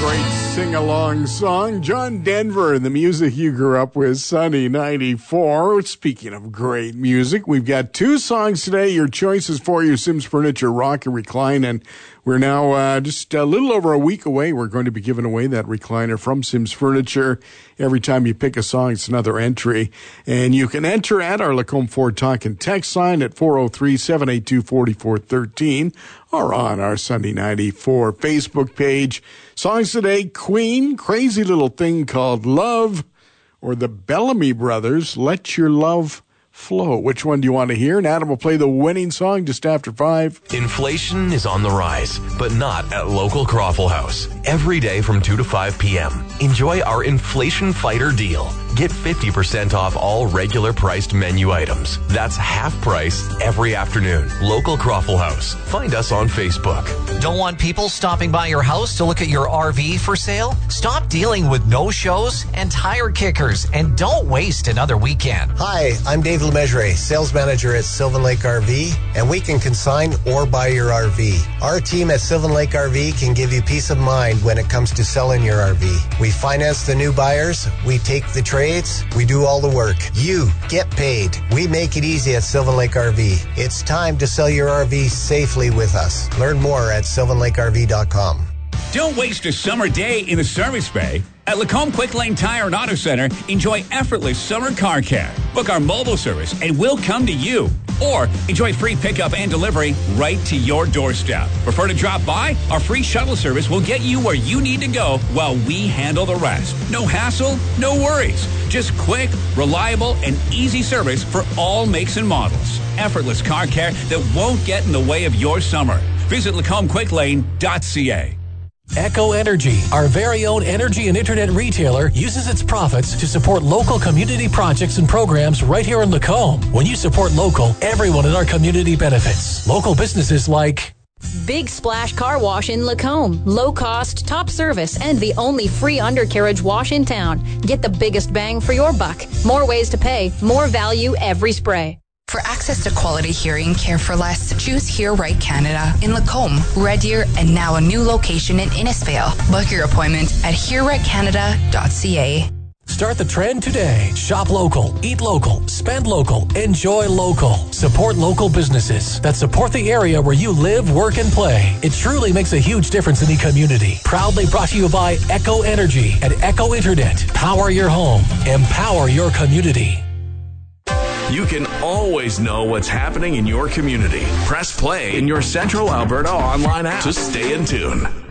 Sing-along song. John Denver and the music you grew up with, Sunny 94. Speaking of great music, we've got two songs today. Your choices for you, Sims Furniture Rock and Recline. And we're now just a little over a week away. We're going to be giving away that recliner from Sims Furniture. Every time you pick a song, it's another entry. And you can enter at our Lacombe Ford Talk and text line at 403-782-4413 or on our Sunday 94 Facebook page. Songs today, Queen, Crazy Little Thing Called Love, or the Bellamy Brothers, Let Your Love Flow. Which one do you want to hear? And Adam will play the winning song just after 5. Inflation is on the rise, but not at local Croffle House. Every day from 2 to 5 p.m., enjoy our Inflation Fighter deal. Get 50% off all regular priced menu items. That's half price every afternoon. Local Croffle House. Find us on Facebook. Don't want people stopping by your house to look at your RV for sale? Stop dealing with no-shows and tire kickers, and don't waste another weekend. Hi, I'm Dave Lemessurier, sales manager at Sylvan Lake RV, and we can consign or buy your RV. Our team at Sylvan Lake RV can give you peace of mind when it comes to selling your RV. We finance the new buyers, we take the trades, we do all the work. You get paid. We make it easy at Sylvan Lake RV. It's time to sell your RV safely with us. Learn more at sylvanlakeRV.com. Don't waste a summer day in the service bay. At Lacombe Quick Lane Tire and Auto Center, enjoy effortless summer car care. Book our mobile service and we'll come to you. Or enjoy free pickup and delivery right to your doorstep. Prefer to drop by? Our free shuttle service will get you where you need to go while we handle the rest. No hassle, no worries. Just quick, reliable, and easy service for all makes and models. Effortless car care that won't get in the way of your summer. Visit LacombQuickLane.ca. Echo Energy, our very own energy and internet retailer, uses its profits to support local community projects and programs right here in Lacombe. When you support local, everyone in our community benefits. Local businesses like Big Splash Car Wash in Lacombe. Low cost, top service, and the only free undercarriage wash in town. Get the biggest bang for your buck. More ways to pay, more value every spray. For access to quality hearing care for less, choose Hear Right Canada in Lacombe, Red Deer, and now a new location in Innisfail. Book your appointment at hearrightcanada.ca. Start the trend today. Shop local, eat local, spend local, enjoy local. Support local businesses that support the area where you live, work, and play. It truly makes a huge difference in the community. Proudly brought to you by Echo Energy and Echo Internet. Power your home. Empower your community. You can always know what's happening in your community. Press play in your Central Alberta online app to stay in tune.